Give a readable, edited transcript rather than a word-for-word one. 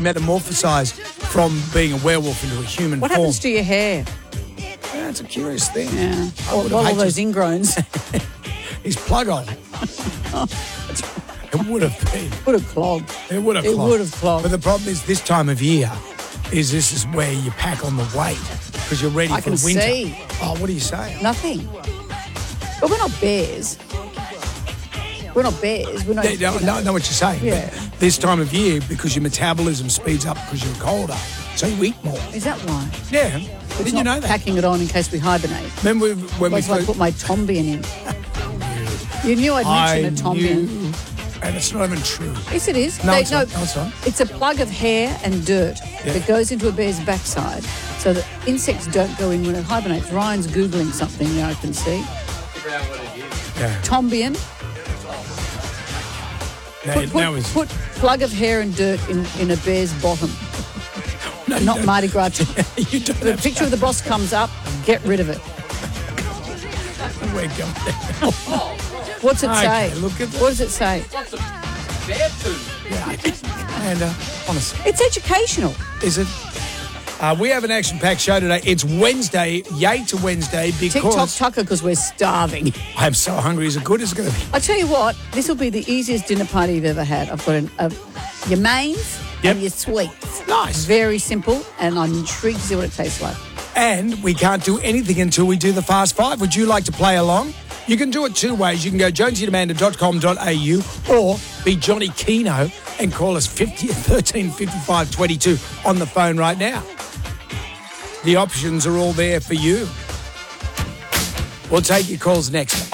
metamorphosized from being a werewolf into a human What form. happens to your hair? Yeah, it's a curious thing. Yeah. I would have all hated those ingrowns. his plug on. It would have been. Would have clogged. It would have It clogged. would have clogged. But the problem is this time of year this is where you pack on the weight because you're ready I for can winter. see. Oh, what are you saying? Nothing. But we're not bears. We're not bears. We're not. Yeah, I know what you're saying. Yeah. But this time of year, because your metabolism speeds up because you're colder, so you eat more. Is that why? Yeah. It's Didn't not you know that? packing it on in case we hibernate. Remember when we Like I put my Tombian in. You knew I'd mention a Tombian. And it's not even true. Yes, it is. No, it's not. No, it's not. It's a plug of hair and dirt that goes into a bear's backside so that insects don't go in when it hibernates. Ryan's Googling something now, I can see. Yeah. Tombian. Put plug of hair and dirt in a bear's bottom. No, Not Mardi Gras. You don't The have picture of the boss comes up, get rid of it. We're going. What's it Okay, say? look at that. What does it say? Bear poo. And honestly, It's educational. is it? We have an action-packed show today. It's Wednesday, yay to Wednesday, TikTok because Tucker because we're starving. I'm so hungry. Is it good? Is it going to be? I tell you what, this will be the easiest dinner party you've ever had. I've got your mains and your sweets. Nice. Very simple, and I'm intrigued to see what it tastes like. And we can't do anything until we do the Fast Five. Would you like to play along? You can do it two ways. You can go jonesyandamanda.com.au or be Johnny Keno and call us 13 55 22 on the phone right now. The options are all there for you. We'll take your calls next.